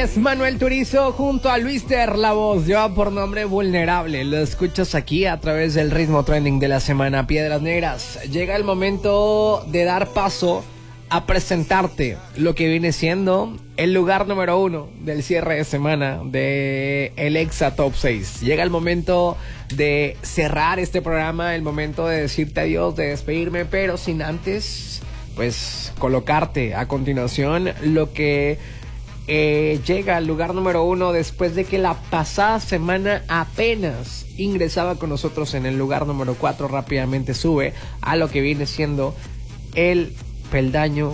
es Manuel Turizo junto a Luis Ter, la voz lleva por nombre Vulnerable. Lo escuchas aquí a través del ritmo trending de la semana. Piedras Negras, llega el momento de dar paso a presentarte lo que viene siendo el lugar número 1 del cierre de semana de el Exa Top 6. Llega el momento de cerrar este programa, el momento de decirte adiós, de despedirme, pero sin antes, pues, colocarte a continuación lo que llega al lugar número 1 después de que la pasada semana apenas ingresaba con nosotros en el lugar número 4. Rápidamente sube a lo que viene siendo el peldaño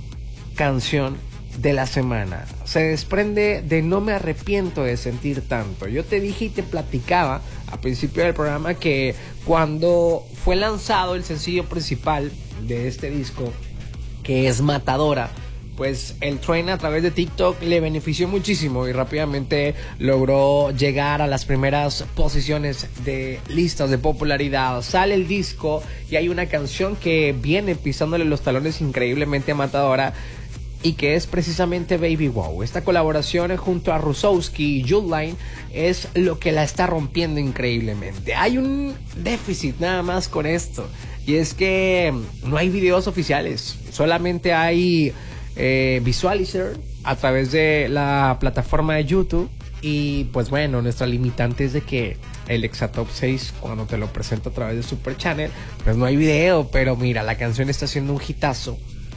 canción de la semana. Se desprende de No me arrepiento de sentir tanto. Yo te dije y te platicaba a principio del programa que cuando fue lanzado el sencillo principal de este disco, que es Matadora, pues el trend a través de TikTok le benefició muchísimo y rápidamente logró llegar a las primeras posiciones de listas de popularidad. Sale el disco y hay una canción que viene pisándole los talones increíblemente a Matadora y que es precisamente Baby Wow. Esta colaboración junto a Rusowski y Juline es lo que la está rompiendo increíblemente. Hay un déficit nada más con esto, y es que no hay videos oficiales, solamente hay visualizer a través de la plataforma de YouTube. Y pues bueno, nuestra limitante es de que el Exa Top 6, cuando te lo presento a través de Super Channel, pues no hay video. Pero mira, la canción está haciendo un hitazo,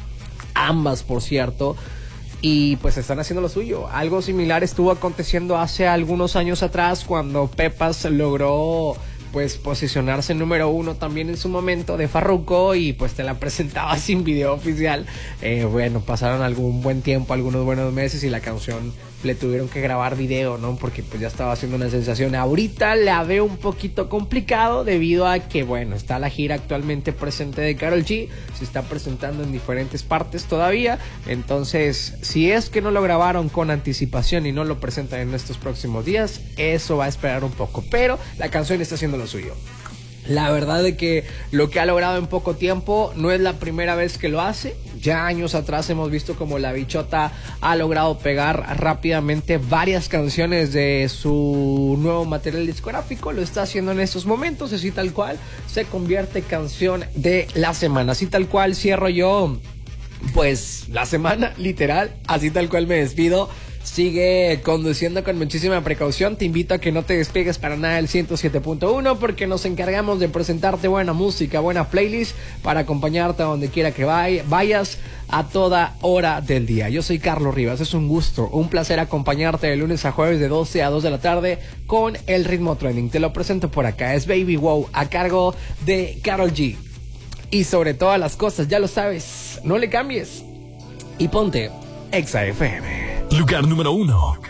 ambas por cierto, y pues están haciendo lo suyo. Algo similar estuvo aconteciendo hace algunos años atrás, cuando Pepas logró pues posicionarse en número 1 también en su momento de Farruko, y pues te la presentaba sin video oficial. Bueno, pasaron algún buen tiempo, algunos buenos meses, y la canción le tuvieron que grabar video, ¿no? Porque pues ya estaba haciendo una sensación. Ahorita la veo un poquito complicado debido a que, bueno, está la gira actualmente presente de Karol G, se está presentando en diferentes partes todavía. Entonces, si es que no lo grabaron con anticipación y no lo presentan en estos próximos días, eso va a esperar un poco, pero la canción está haciendo lo suyo. La verdad de que lo que ha logrado en poco tiempo no es la primera vez que lo hace. Ya años atrás hemos visto como la bichota ha logrado pegar rápidamente varias canciones de su nuevo material discográfico. Lo está haciendo en estos momentos, así tal cual se convierte en canción de la semana. Así tal cual cierro yo pues la semana, literal, así tal cual me despido. Sigue conduciendo con muchísima precaución. Te invito a que no te despegues para nada del 107.1, porque nos encargamos de presentarte buena música, buena playlist para acompañarte a donde quiera que vayas a toda hora del día. Yo soy Carlos Rivas, es un gusto, un placer acompañarte de lunes a jueves de 12 a 2 de la tarde con el ritmo trending. Te lo presento por acá, es Baby Wow a cargo de Karol G. Y sobre todas las cosas, ya lo sabes, no le cambies y ponte Exa FM. Lugar número 1.